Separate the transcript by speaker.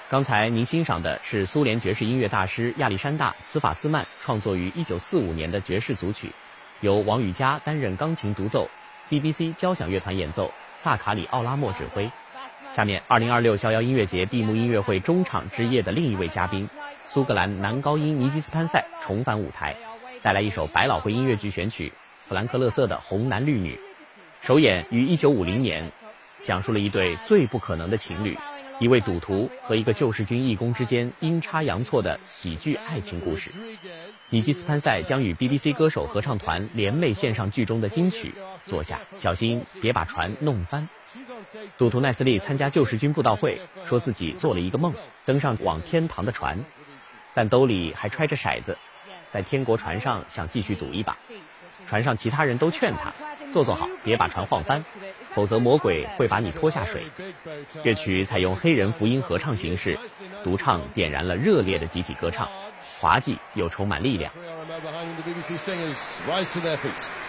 Speaker 1: 刚才您欣赏的是苏联爵士音乐大师亚历山大·茨法斯曼创作于1945年的爵士组曲，由王羽佳担任钢琴独奏， BBC 交响乐团演奏，萨卡里·奥拉莫指挥。下面2026逍遥音乐节闭幕音乐会中场之夜的另一位嘉宾，苏格兰男高音尼基斯潘塞重返舞台，带来一首百老汇音乐剧选曲弗兰克勒瑟的《红男绿女》，首演于1950年，讲述了一对最不可能的情侣，一位赌徒和一个救世军义工之间阴差阳错的喜剧爱情故事。尼基斯潘塞将与 BBC 歌手合唱团联袂献上剧中的金曲，坐下小心别把船弄翻。赌徒奈斯利参加救世军布道会，说自己做了一个梦，登上往天堂的船，但兜里还揣着骰子，在天国船上想继续赌一把。船上其他人都劝他做好，别把船晃翻，否则魔鬼会把你拖下水。乐曲采用黑人福音合唱形式，独唱点燃了热烈的集体歌唱，滑稽又充满力量。